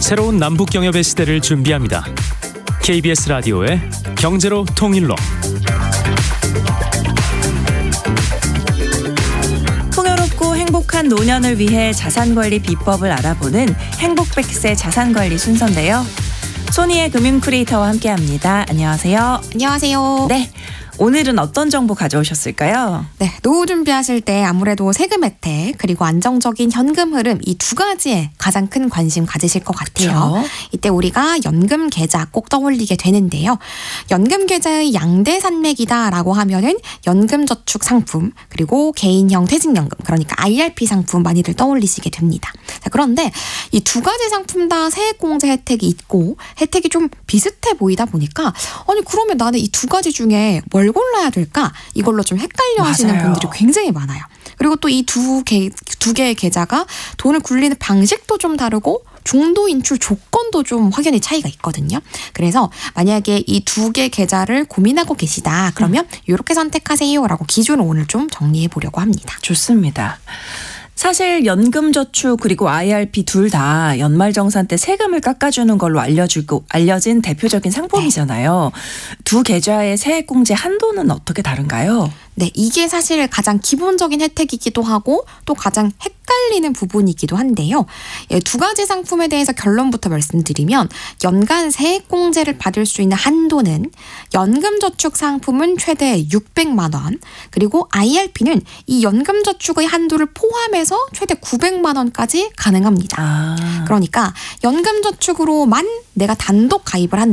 새로운 남북경협의 시대를 준비합니다. KBS 라디오의 경제로 통일로. 풍요롭고 행복한 노년을 위해 자산관리 비법을 알아보는 행복백세 자산관리 순서인데요. 소니의 금융 크리에이터와 함께합니다. 안녕하세요. 안녕하세요. 네, 오늘은 어떤 정보 가져오셨을까요? 네, 노후 준비하실 때 아무래도 세금 혜택 그리고 안정적인 현금 흐름 이 두 가지에 가장 큰 관심 가지실 것 같아요. 그렇죠. 이때 우리가 연금 계좌 꼭 떠올리게 되는데요. 연금 계좌의 양대 산맥이다라고 하면은 연금 저축 상품 그리고 개인형 퇴직연금 그러니까 IRP 상품 많이들 떠올리시게 됩니다. 자, 그런데 이 두 가지 상품 다 세액공제 혜택이 있고 혜택이 좀 비슷해 보이다 보니까 아니 그러면 나는 이 두 가지 중에 뭘 골라야 될까? 이걸로 좀 헷갈려 하시는 맞아요. 분들이 굉장히 많아요. 그리고 또 이 두 개의 계좌가 돈을 굴리는 방식도 좀 다르고 중도 인출 조건도 좀 확연히 차이가 있거든요. 그래서 만약에 이 두 개 계좌를 고민하고 계시다 그러면 이렇게 선택하세요라고 기준을 오늘 좀 정리해 보려고 합니다. 좋습니다. 사실 연금저축 그리고 IRP 둘 다 연말정산 때 세금을 깎아주는 걸로 알려진 대표적인 상품이잖아요. 두 계좌의 세액공제 한도는 어떻게 다른가요? 네, 이게 사실 가장 기본적인 혜택이기도 하고 또 가장 헷갈리는 부분이기도 한데요. 두 가지 상품에 대해서 결론부터 말씀드리면 연간 세액공제를 받을 수 있는 한도는 연금저축 상품은 최대 600만 원 그리고 IRP는 이 연금저축의 한도를 포함해서 최대 900만 원까지 가능합니다. 그러니까 연금저축으로만 내가 단독 가입을 한다.